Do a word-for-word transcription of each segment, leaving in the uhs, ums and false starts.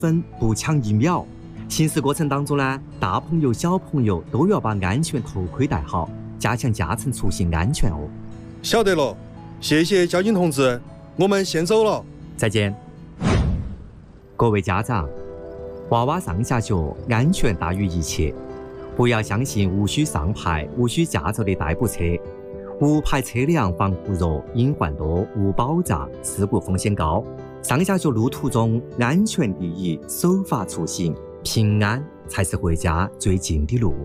分不抢一秒。行驶过程当中呢，大朋友小朋友都要把安全头盔戴好，加强驾乘出行安全哦。 晓得了，谢谢交警同志，我们先走了。 再见。各位家长，娃娃上下学安全大于一切，不要相信无需上牌、无需驾照的代步车。无牌车辆防护弱，隐患多，无保障，事故风险高。上下学路途中，安全第一，守法出行，平安才是回家最近的路。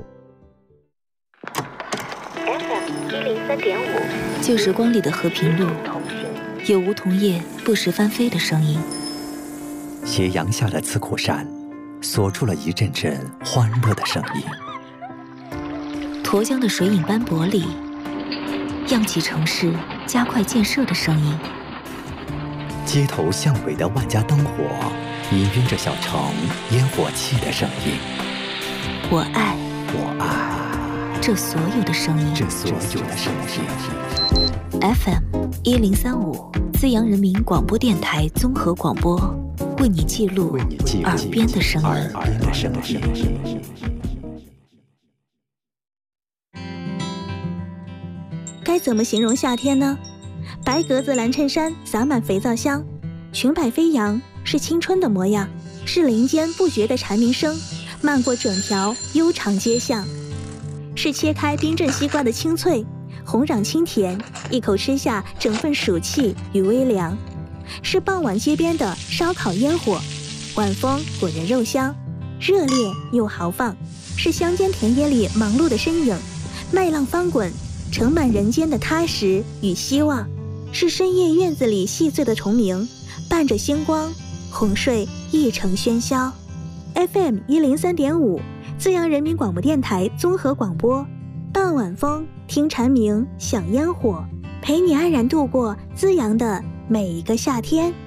F M 一零三点五， 旧时光里的和平路，有梧桐叶不时翻飞的声音。 斜阳下的刺口山，锁出了一阵阵欢乐的声音。 沱江的水影斑驳里，漾起城市加快建设的声音。 街头巷尾的万家灯火，氤氲着小城烟火气的声音。 我爱， 我爱这所有的声音， 这所有的声音。 F M 一零三五，资阳人民广播电台综合广播，为你记录耳边的声音。 耳边的声音。 该怎么形容夏天呢？白格子蓝衬衫洒满肥皂香，裙摆飞扬，是青春的模样，是林间不绝的蝉鸣声，漫过整条悠长街巷，是切开冰镇西瓜的清脆，红壤清甜，一口吃下整份暑气与微凉，是傍晚街边的烧烤烟火，晚风裹人肉香，热烈又豪放，是乡间田野里忙碌的身影，麦浪翻滚，盛满人间的踏实与希望，是深夜院子里细碎的虫鸣，伴着星光，哄睡一城喧嚣。F M 一零三点五，资阳人民广播电台综合广播，傍晚风，听蝉鸣，享烟火，陪你安然度过资阳的每一个夏天。